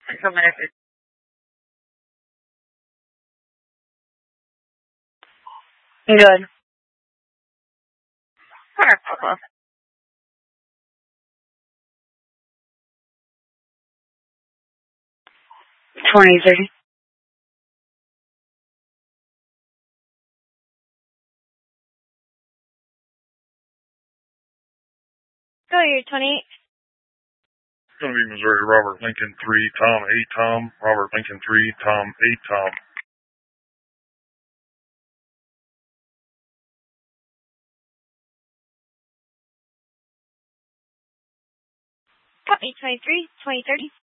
Good. Alright, Papa. 2030. Go, you're 28. It's going to be Missouri, Robert Lincoln 3, Tom 8, Tom, Robert Lincoln 3, Tom 8, Tom. Copy, 23, 2030.